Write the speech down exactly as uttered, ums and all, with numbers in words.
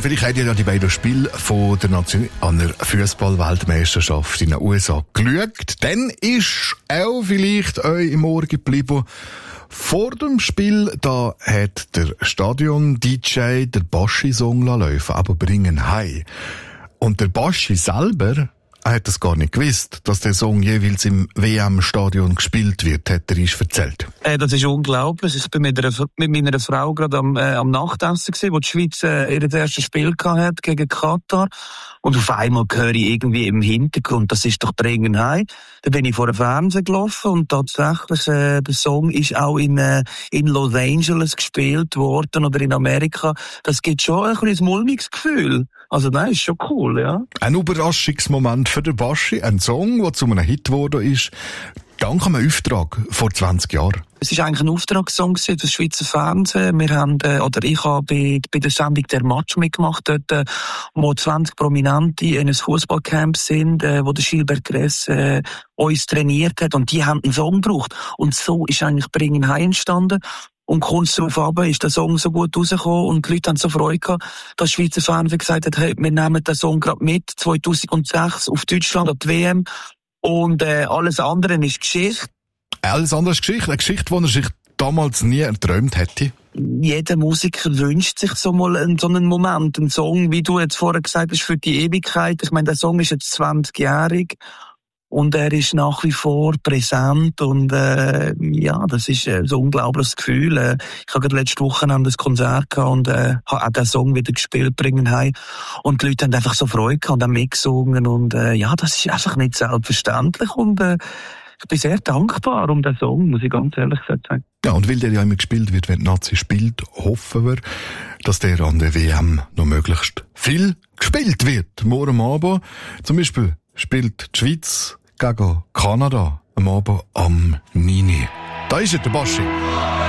vielleicht habt ihr ja die beiden Spiele von der Nation an der Fußball-Weltmeisterschaft in den U S A geschaut. Dann ist auch vielleicht euch im Ohr geblieben, vor dem Spiel, da hat der Stadion-D J der Baschi-Song laufen, aber bringen heim. Und der Baschi selber, er hat es gar nicht gewusst, dass der Song jeweils im W M-Stadion gespielt wird, hat er uns erzählt. Äh, das ist unglaublich. Ich bin mit, einer, mit meiner Frau gerade am, äh, am Nachtessen gewesen, wo die Schweiz äh, ihr erstes Spiel gehabt hat gegen Katar. Und auf einmal höre ich irgendwie im Hintergrund, das ist doch dringend heim. Da bin ich vor dem Fernsehen gelaufen und tatsächlich, äh, der Song ist auch in, äh, in Los Angeles gespielt worden oder in Amerika. Das gibt schon ein bisschen ein mulmiges Gefühl. Also nein, ist schon cool, ja. Ein Überraschungsmoment für den Baschi, ein Song, der zu einem Hit geworden ist, dank einem Auftrag vor zwanzig Jahren. Es ist eigentlich ein Auftragssong für das Schweizer Fernsehen. Wir haben, äh, oder ich habe bei, bei der Sendung «Der Match» mitgemacht, dort, äh, wo zwanzig Prominente in einem Fußballcamp sind, äh, wo der Gilbert Gress äh, uns trainiert hat, und die haben einen Song gebraucht. Und so ist eigentlich «Bringen heim» entstanden. Und kurz darauf ab ist der Song so gut rausgekommen und die Leute haben so Freude gehabt, dass das Schweizer Fernsehen gesagt hat, hey, wir nehmen den Song gerade mit, zweitausendsechs auf Deutschland an die W M, und äh, alles andere ist Geschichte. Alles andere ist Geschichte, eine Geschichte, die er sich damals nie erträumt hätte. Jeder Musiker wünscht sich so mal einen, so einen Moment, einen Song, wie du jetzt vorher gesagt hast, für die Ewigkeit. Ich meine, der Song ist jetzt zwanzigjährig. Und er ist nach wie vor präsent und äh, ja, das ist äh, so ein unglaubliches Gefühl. Äh, ich habe gerade letzte Woche ein Konzert gehabt und äh, habe auch den Song wieder gespielt, bringen heim. Und die Leute haben einfach so Freude gehabt und haben mitgesungen. Und äh, ja, das ist einfach nicht selbstverständlich. Und äh, ich bin sehr dankbar um den Song, muss ich ganz ehrlich sagen. Ja, und weil der ja immer gespielt wird, wenn die Nazi spielt, hoffen wir, dass der an der W M noch möglichst viel gespielt wird. Morgen Abend zum Beispiel spielt die Schweiz gegen Kanada am Abend am neun Uhr. Da ist er, der Baschi.